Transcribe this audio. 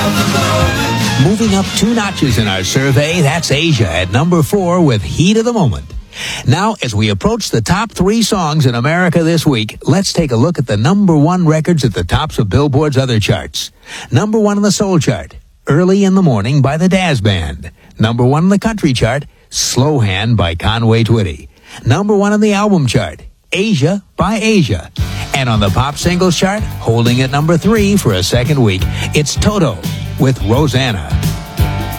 Moving up 2 notches in our survey, that's Asia at number 4 with Heat of the Moment. Now, as we approach the top 3 songs in America this week, let's take a look at the number 1 records at the tops of Billboard's other charts. Number 1 on the soul chart, Early in the Morning by the Dazz Band. Number 1 on the country chart, Slow Hand by Conway Twitty. Number 1 on the album chart, Asia by Asia. And on the pop singles chart, holding at number 3 for a second week, it's Toto with Rosanna.